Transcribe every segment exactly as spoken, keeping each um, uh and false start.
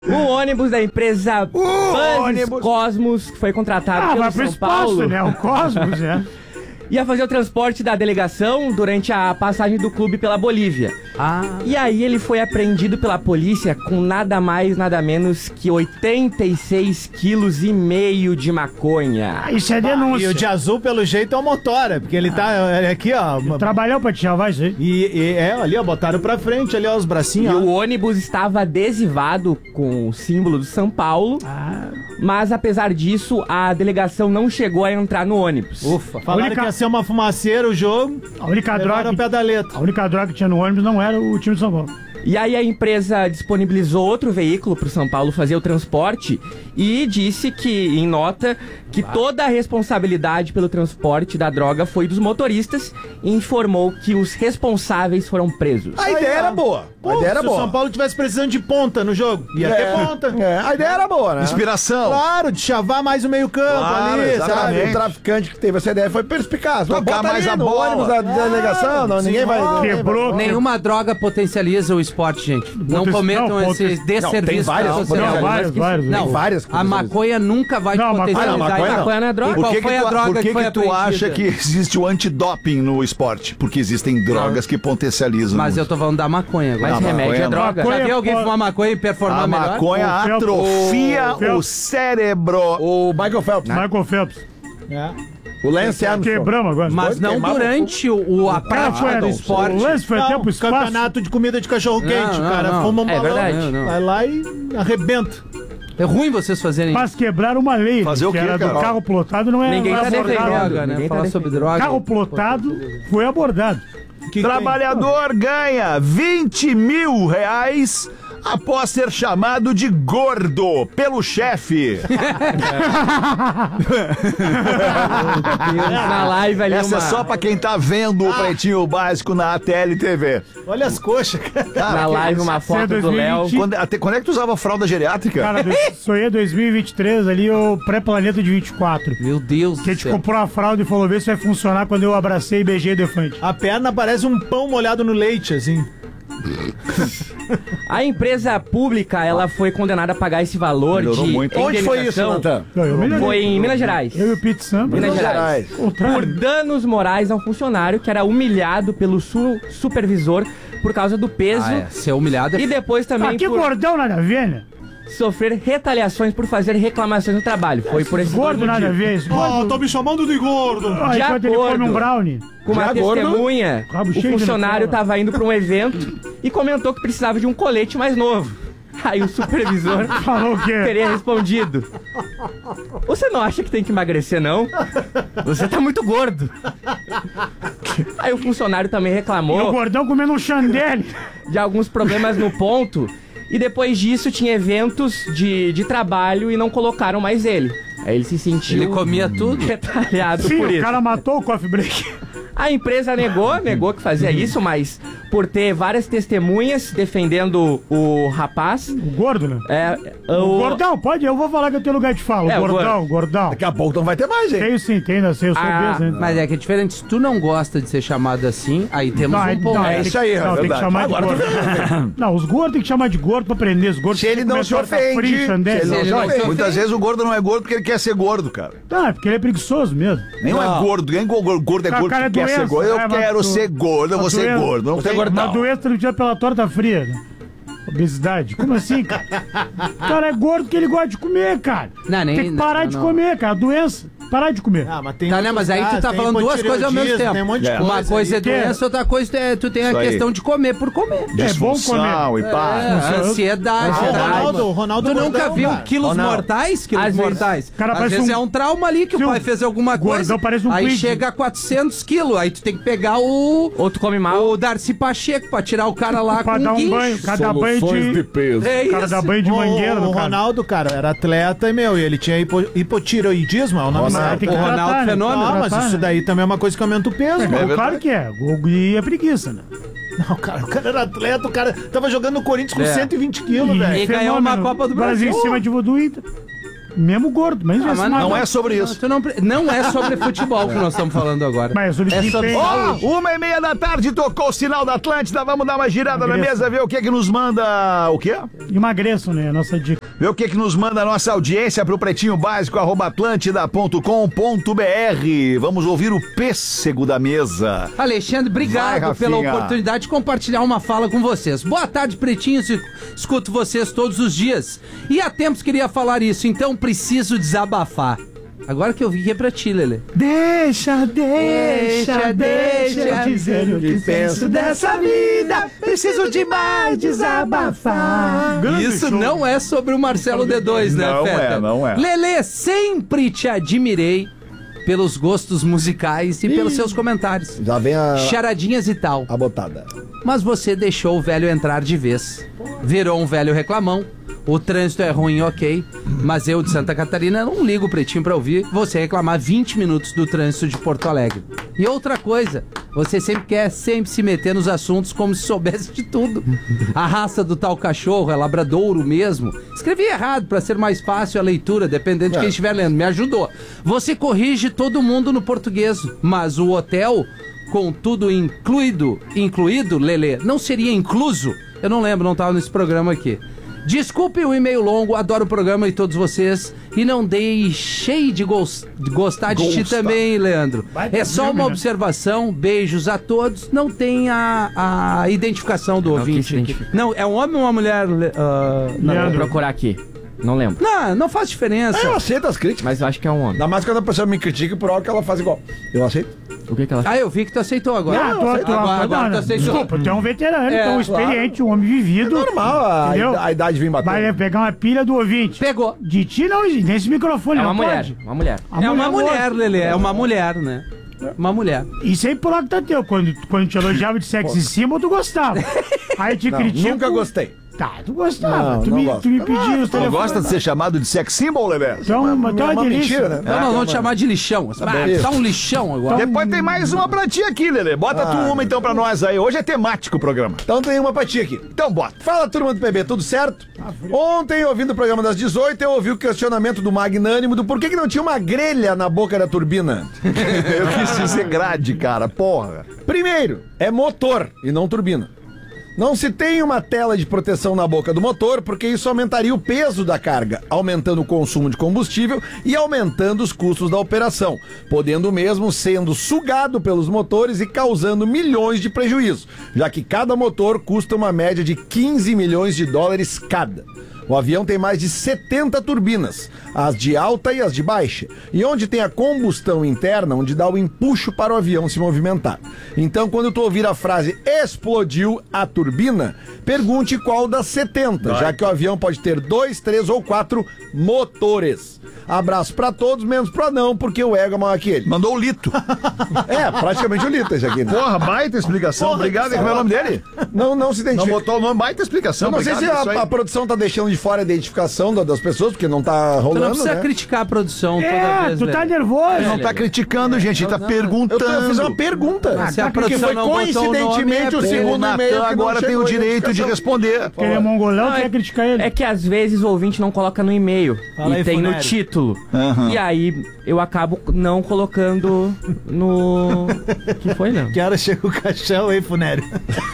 O ônibus da empresa Buses Cosmos, que foi contratado Ah, pelo vai pro São espaço, Paulo, né? O Cosmos, né? ia fazer o transporte da delegação durante a passagem do clube pela Bolívia. Ah. E aí ele foi apreendido pela polícia com nada mais, nada menos que oitenta e seis quilos e meio de maconha. Isso é denúncia. E o de azul, pelo jeito, é o motora, porque ele tá é, aqui, ó. uma- Trabalhou pra te salvar isso aí. E, e é, ali, ó, botaram pra frente, ali, ó, os E bracinhos, o ó. ônibus estava adesivado com o símbolo do São Paulo, Ah, mas apesar disso, a delegação não chegou a entrar no ônibus. Ufa. Falaram única- que ia ser uma fumaceira o jogo, a única levaram droga. ao pé da letra. A única droga que tinha no ônibus não era o time de São Paulo. E aí a empresa disponibilizou outro veículo para o São Paulo fazer o transporte e disse que, em nota, que toda a responsabilidade pelo transporte da droga foi dos motoristas e informou que os responsáveis foram presos. A ideia era boa. A Pô, ideia era se o São boa. Paulo tivesse precisando de ponta no jogo, ia ter ponta. É, a ideia era boa, né? Inspiração. Claro, de chavar mais o meio campo Claro, ali, exatamente. sabe? O traficante que teve essa ideia foi perspicaz. Mas Tocar bota mais ali a no bola. ônibus da delegação, não, ninguém vai... desenrola. ninguém vai- Quebrou. Nenhuma droga potencializa o esporte, gente. Não Poten- cometam não, esse poten- desserviço tem várias pra sociedade. Não, várias, várias. Não, Tem várias a coisas. maconha nunca vai Não, te maconha- potencializar. não, maconha E não. Maconha não é droga. E qual Por que, foi que a tu, droga por que, que foi que tu apreendida? acha que existe o antidoping no esporte? Porque existem drogas que potencializam. Mas eu muito. tô falando da maconha agora. Mas Não, remédio maconha é não. droga. Maconha- Já viu alguém pode- fumar maconha e performar A melhor? maconha O Phelps- atrofia o Phelps- o cérebro. O Michael Phelps. Michael Phelps. É. O Lance Armstrong. Quebramos agora. Mas não queimava durante o, o- a Cara, foi prática do o esporte. lance foi até Não, pro espaço. campeonato de comida de cachorro-quente, Não, o cara não, não. fuma um É balão, verdade. Não, não. vai lá e arrebenta. É ruim vocês fazerem Mas quebraram uma lei, Fazer né, o que quê, era cara? do carro plotado, não é Ninguém não é tá abordado. defendendo. droga, né? Ninguém tá Falar sobre droga. Carro plotado foi abordado. Que Trabalhador ganha vinte mil reais após ser chamado de gordo pelo chefe. Na live ali Essa uma... é só pra quem tá vendo o Pretinho Básico na T L T V. Olha as coxas, cara. Na live uma foto do dois mil e Léo. vinte. Quando, até, quando é que tu usava fralda geriátrica? Cara, isso aí é dois mil e vinte e três ali, o pré-planeta de vinte e quatro. Meu Deus Que a do gente céu. comprou uma fralda e falou, vê se vai funcionar quando eu abracei e beijei o Defante. A perna parece um pão molhado no leite, assim. A empresa pública, ela foi condenada a pagar esse valor Melhorou de muito. Onde foi isso, indenização. Natan? Não, eu melhorei. Foi em Minas Gerais. Eu e o Pete Samba. Minas Minas Gerais. Gerais. Contrário. Por danos morais a um funcionário que era humilhado pelo su- supervisor por causa do peso Ah, é. Ser humilhado é e depois também Ah, que por gordão nada a ver, né? sofrer retaliações por fazer reclamações no trabalho. Foi por esse Gordo nada a ver. Esse gordo... me chamando de gordo. Ah, de enquanto ele acordo. come um brownie. Com uma Já gordo, testemunha, rabo o cheio de funcionário Nutella. estava indo para um evento e comentou que precisava de um colete mais novo. Aí o supervisor Falou o quê? teria respondido: você não acha que tem que emagrecer, não? Você tá muito gordo. Aí o funcionário também E o reclamou gordão comendo um chandelle. de alguns problemas no ponto. E depois disso tinha eventos de, de trabalho e não colocaram mais ele. Aí ele se sentiu Ele comia tudo. retalhado Sim, por o isso. cara matou o coffee break. A empresa negou, negou que fazia isso, mas por ter várias testemunhas defendendo o rapaz. O gordo, né? É, O o, gordão, pode? Eu vou falar que eu tenho lugar de fala. É, O o gordão, gordo. o gordão. Daqui a pouco não vai ter mais, hein? Tenho sim, tenho, ainda sei, eu sou Ah, obeso, né? Mas é que é diferente. Se tu não gosta de ser chamado assim, aí temos Não, um ponto. não, É tem isso que- aí, é não, tem que verdade. chamar de Agora gordo. Não, os gordos tem que chamar de gordo pra prender os gordos. Se ele não se ofende, se ele não Se ele se não se ofende. Muitas vezes o gordo não é gordo porque ele quer ser gordo, cara. Tá, é porque ele é preguiçoso mesmo. Nem não. é gordo, nem go- gordo é Cara, gordo cara, porque é quer ser doença. gordo. Eu É, mas quero tu- ser gordo, eu vou uma ser doença. gordo, não vou ser Uma gordão. doença transmitida pela torta fria, né? Obesidade. Como assim, cara? O cara é gordo porque ele gosta de comer, cara. Não, nem- tem que parar não, de não. comer, cara. Doença. Parar de comer. Ah, mas tem Tá, né? Mas aí tu outros tá casos, falando tem duas coisas ao mesmo hipotireoidismo, tempo. Tem um monte de É. coisa. Uma coisa é aí. doença, outra coisa é tu tem a Isso aí. questão de comer por comer. É bom Disfunção e pá. É, ansiedade. Ah, o ansiedade. Ronaldo, o Ronaldo Tu nunca gordão, viu cara. quilos Ronaldo. mortais? Quilos Às vezes- mortais. Cara, Às parece vezes um- é um trauma ali que o Sim, pai um fez alguma gordão coisa. parece um aí quid. chega a quatrocentos quilos. Aí tu tem que pegar o. outro come mal. O Darcy Pacheco pra tirar o cara lá Pra com dar um guincho. banho. Cada banho de... peso. É O cara isso. dá banho de O- mangueira o, no cara. Ronaldo, cara, era atleta e, meu, e ele tinha hipo, hipotireoidismo, é o nome Mas certo. tem que O Ronaldo tratar, né? Fenômeno. Não, mas Tratar, isso né? daí também é uma coisa que aumenta o peso, É, mano. claro que é. O- E é preguiça, né? Não, cara, o cara era atleta, o cara tava jogando no Corinthians com É. cento e vinte quilos, E velho. ganhou uma fenômeno. Copa do Brasil. em cima de, do Inter. Mesmo gordo, mas, Ah, esse mas mata- Não é sobre isso. Tu não, pre- não é sobre futebol que nós estamos falando agora. Mas é sobre É sobre desempenho. saúde. Ó, uma e meia da tarde, tocou o sinal da Atlântida. Vamos dar uma girada na Emagreça. mesa, ver o que que nos manda... O quê? Emagreçam, né? A nossa dica. Ver o que que nos manda a nossa audiência pro pretinho básico, arroba atlântida ponto com ponto br. Vamos ouvir o pêssego da mesa. Alexandre, obrigado Vai, pela Rafinha. oportunidade de compartilhar uma fala com vocês. Boa tarde, pretinhos. Escuto vocês todos os dias. E há tempos queria falar isso, então preciso desabafar. Agora que eu vi que é pra ti, Lelê. Deixa, Deixa, deixa dizer o que penso dessa vida. Preciso demais desabafar. Isso não é sobre o Marcelo D dois, né, Não Feta? é, não é. Lelê, sempre te admirei pelos gostos musicais e pelos seus comentários. Já vem a, Charadinhas e tal. a botada. Mas você deixou o velho entrar de vez. Virou um velho reclamão. O trânsito é ruim, ok. Mas eu de Santa Catarina não ligo o pretinho pra ouvir você reclamar vinte minutos do trânsito de Porto Alegre. E outra coisa, você sempre quer sempre se meter nos assuntos como se soubesse de tudo. A raça do tal cachorro é labradouro mesmo. Escrevi errado pra ser mais fácil a leitura, dependendo de quem estiver lendo. Me ajudou. Você corrige todo mundo no português, mas o hotel, com tudo incluído, incluído, Lelê, não seria incluso? Eu não lembro, não tava nesse programa aqui. Desculpe o e-mail longo, adoro o programa e todos vocês. E não deixei de, gos- de gostar de ti Gostar. também, Leandro. Vai É só mesmo, uma né? observação, beijos a todos. Não tem a, a identificação do Não ouvinte. quis identificar. Não, é um homem ou uma mulher? Le- ah, Não, vou Leandro. procurar aqui. Não lembro. não, não faz diferença. Eu aceito as críticas. Mas eu acho que é um homem. Ainda mais quando a pessoa me critica por algo que ela faz igual. Eu aceito. O que que ela Ah, eu vi que tu aceitou agora. Ah, tô, tô, tô, agora, agora tu não, aceitou. Desculpa, tu é um veterano, É, tu é um experiente, um homem vivido. Normal a, Entendeu? a idade vir batendo. Vai pegar uma pilha do ouvinte. Pegou. De ti não, nesse microfone É não uma mulher. pode. Uma mulher. A É uma mulher, gosta. Lelê. É uma mulher, né? Uma mulher. Isso aí por lá que tá teu. Quando, quando te elogiava de sexo em cima, tu gostava. Aí te Não, critico. nunca gostei. Tá, tu gostava. Não, tu, não me, gosto. tu me Não pediu os Não telefones. gosta de ser chamado de sex symbol, Lelê? Então, então é uma uma delícia. mentira, né? Então nós vamos te chamar de lixão. Ah, Isso. tá um lixão agora. Depois tem mais uma pra ti aqui, Lelê. Bota tu uma então pra nós aí. Hoje é temático o programa. Então tem uma pra ti aqui. Então bota. Fala, turma do P B, tudo certo? Ontem, ouvindo o programa das dezoito, eu ouvi o questionamento do Magnânimo do por que, que não tinha uma grelha na boca da turbina. Eu quis dizer grade, cara. Porra. Primeiro, é motor e não turbina. Não se tem uma tela de proteção na boca do motor, porque isso aumentaria o peso da carga, aumentando o consumo de combustível e aumentando os custos da operação, podendo mesmo sendo sugado pelos motores e causando milhões de prejuízo, já que cada motor custa uma média de quinze milhões de dólares cada. O avião tem mais de setenta turbinas, as de alta e as de baixa, e onde tem a combustão interna, onde dá o empuxo para o avião se movimentar. Então, quando tu ouvir a frase explodiu a turbina, pergunte qual das setenta, já que o avião pode ter dois, três ou quatro motores. Abraço pra todos, menos pro anão, porque o ego é maior que ele. Mandou o Lito. É, praticamente o Lito esse aqui, né? Porra, baita explicação. Obrigado. E como é o nome dele? Não, não se Não identifica. botou o nome, baita explicação. Eu não sei se Obrigado, isso a, aí. a produção tá deixando de fora a identificação da- das pessoas, porque não tá Tu rolando, não precisa né? criticar a produção toda É, vez, tu tá Lelê. nervoso. Não tá criticando, gente. Ele tá Eu, perguntando. tô- eu fiz uma pergunta. Se a porque produção foi não botou o nome, coincidentemente é o porque O segundo e-mail que Natan não agora tem chegou o a direito de identificação. responder. Porque ele é mongolão, Não, tu é- quer criticar ele. É que às vezes o ouvinte não coloca no e-mail Fala e aí, tem no Funério. título. Aham. E aí eu acabo não colocando no. que foi, não? Que hora chega o caixão aí, Funério?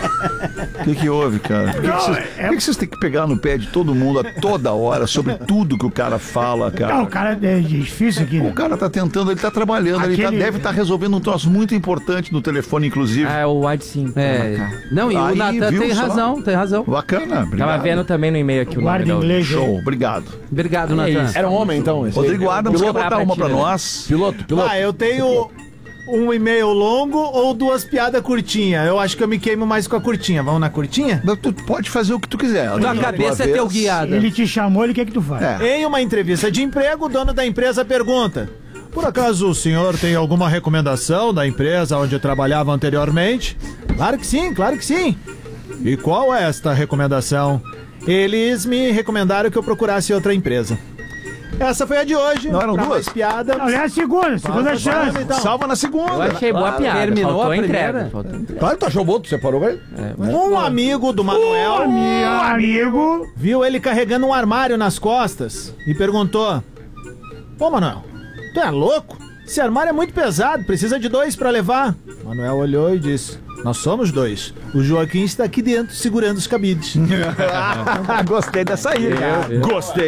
O que, que houve, cara? Por que, que vocês, por que que vocês têm que pegar no pé de todo mundo a toda hora sobre tudo que o cara fala, cara? Não, o cara é difícil aqui, né? O cara tá tentando, ele tá trabalhando, ele tá- Aquele- deve estar resolvendo um troço muito importante no telefone, inclusive. Ah, é o Ad sim. É. Não, e Aí, o Natan viu tem só? razão, tem razão. Bacana, obrigado. Tava vendo também no e-mail aqui o Guarda nome da- inglês. Show, obrigado. Obrigado, É Natan. isso. Era um homem, então? esse aí? Rodrigo Adams quer Piloto botar pra uma pra ti, né? nós. Piloto, piloto. Ah, eu tenho um e-mail longo ou duas piadas curtinhas. Eu acho que eu me queimo mais com a curtinha. Vamos na curtinha? Mas Tu pode fazer o que tu quiser. Tua cabeça é teu guiado. Ele te chamou, ele quer que tu faça. É. Em uma entrevista de emprego, o dono da empresa pergunta: por acaso o senhor tem alguma recomendação da empresa onde trabalhava anteriormente? Claro que sim, claro que sim. E qual é esta recomendação? Eles me recomendaram que eu procurasse outra empresa. Essa foi a de hoje. Não eram Pra duas? mais piada. Não, é a segunda, segunda chance. Então. Salva na Eu segunda. achei boa piada. terminou faltou a entrega. primeira. Faltou entrega. Claro que tu achou bom, tu separou ele? Um amigo do Manuel Ô, meu amigo. viu ele carregando um armário nas costas e perguntou: Ô, Manuel, tu é louco? Esse armário é muito pesado, precisa de dois pra levar. Manuel olhou e disse: nós somos dois. O Joaquim está aqui dentro segurando os cabides. Gostei dessa aí. Gostei.